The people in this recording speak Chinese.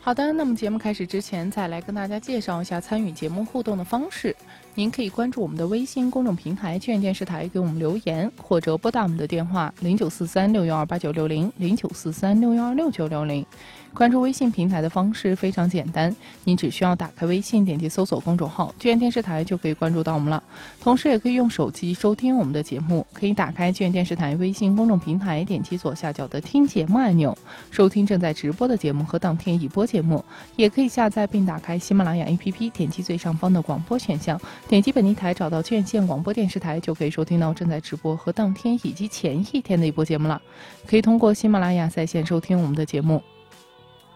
好的，那么节目开始之前，再来跟大家介绍一下参与节目互动的方式。您可以关注我们的微信公众平台居远电视台给我们留言，或者拨打我们的电话0943612960，0943612960。关注微信平台的方式非常简单，你只需要打开微信，点击搜索公众号居远电视台就可以关注到我们了。同时也可以用手机收听我们的节目，可以打开居远电视台微信公众平台，点击左下角的听节目按钮，收听正在直播的节目和当天已播节目。也可以下载并打开喜马拉雅 APP， 点击最上方的广播选项，点击本地台找到居远县广播电视台，就可以收听到正在直播和当天以及前一天的一播节目了。可以通过喜马拉雅在线收听我们的节目。